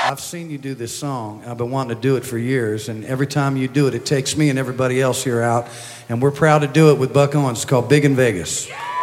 I've seen you do this song. I've been wanting to do it for years, and every time you do it, it takes me and everybody else here out, and we're proud to do it with Buck Owens. It's called Big in Vegas.